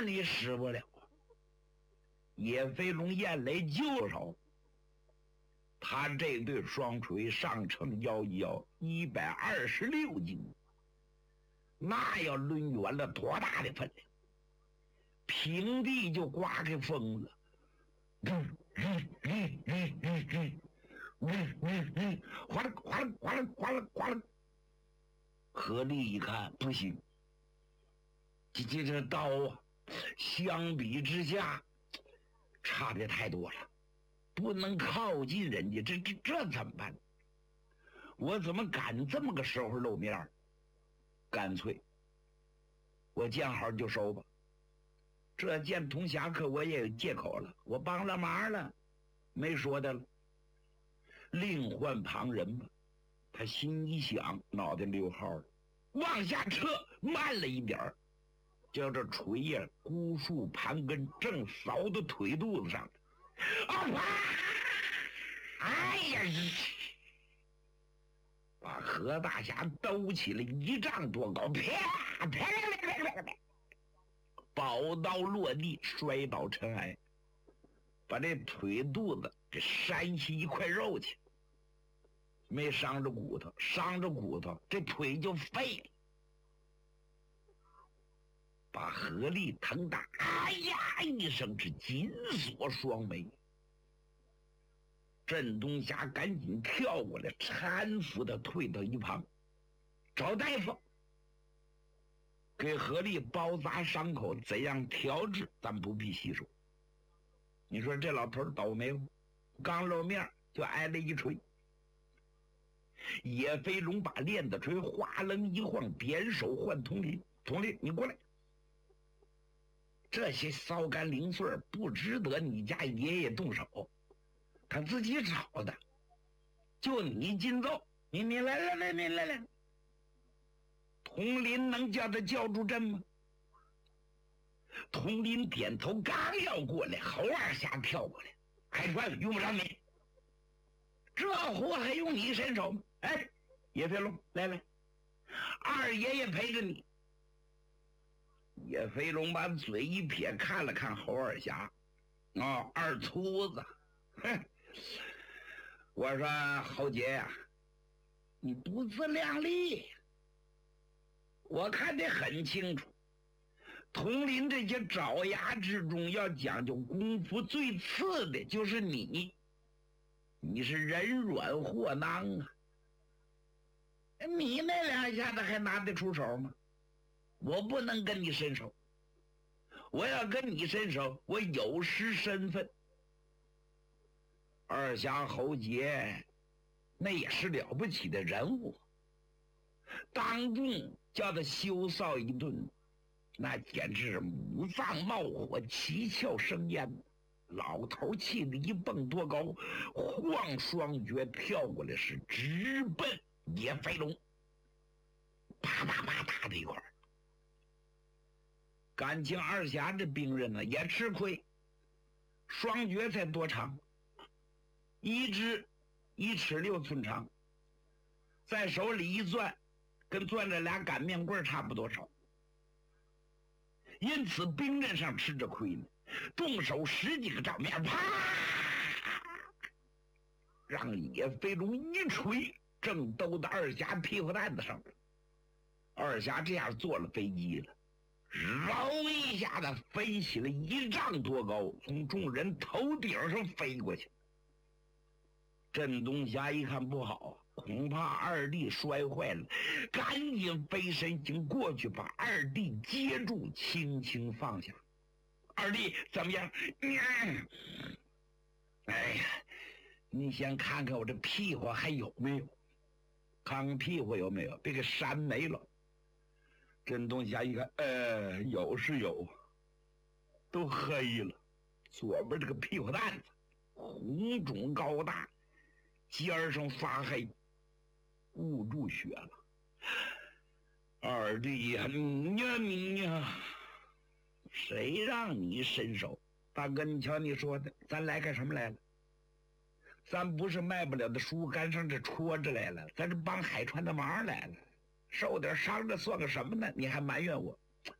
你使不了。叶飞龙眼泪就少，他这对双锤上乘摇一摇126斤，那要抡圆了多大的分量，平地就刮开风了。哗啦哗啦哗啦哗啦哗啦。何力一看不行，这刀啊，相比之下差的太多了，不能靠近人家，这怎么办？我怎么敢这么个时候露面？干脆我见好就收吧。这见同侠客我也有借口了，我帮了忙了，没说的了。另换旁人吧。他心一想，脑袋溜号了，往下撤，慢了一点儿，叫这锤呀，孤树盘根，正扫到腿肚子上。啊！哎呀！把何大侠兜起了1丈多高，啪！宝刀落地，摔倒尘埃，把这腿肚子给扇起一块肉去。没伤着骨头，伤着骨头这腿就废了。把何力疼打，哎呀一声是紧锁双眉。镇东侠赶紧跳过来，搀扶他退到一旁，找大夫给何力包扎伤口，怎样调治咱不必细说。你说这老头倒霉了，刚露面就挨了一锤。叶飞龙把链子锤哗楞一晃，点手唤佟林，佟林你过来，这些骚干零碎不值得你家爷爷动手，他自己找的，就你尽奏，你来。佟林能叫他叫住阵吗？佟林点头，刚要过来，侯二侠跳过来，海川用不着你，这活还用你伸手吗？哎，叶飞龙，来，二爷爷陪着你。叶飞龙把嘴一撇，看了看侯二侠，二粗子，哼，我说侯杰呀，你不自量力，我看得很清楚。佟林这些爪牙之中，要讲究功夫最次的就是你是人软货囊啊！你那两下子还拿得出手吗？我不能跟你伸手，我要跟你伸手，我有失身份。二侠侯杰那也是了不起的人物，当众叫他羞臊一顿，那简直是五脏冒火，七窍生烟。老头气得一蹦多高，晃双脚跳过来，是直奔叶飞龙，啪嗒啪嗒的一块儿。感情二侠这兵刃呢也吃亏，双脚才多长，一只1尺6寸长，在手里一攥，跟攥着俩擀面棍差不多少，因此兵刃上吃着亏呢。动手10几个照面，啪，让叶飞龙一锤正兜到二侠屁股蛋子上。二侠这样坐了飞机了，绕一下子飞起了1丈多高，从众人头顶上飞过去。镇东侠一看不好，恐怕二弟摔坏了，赶紧飞身行过去，把二弟接住，轻轻放下。二弟怎么样？哎呀，你先看看我这屁股还有没有，看看屁股有没有，别给扇没了。镇东侠一看，有是有，都黑了，左边这个屁股蛋子红肿高大，尖上发黑，捂住血了。二弟呀，你呀，谁让你伸手？大哥，你瞧你说的，咱来干什么来了？咱不是卖不了的书，赶上这戳着来了，咱是帮海川的忙来了，受点伤这算个什么呢？你还埋怨我？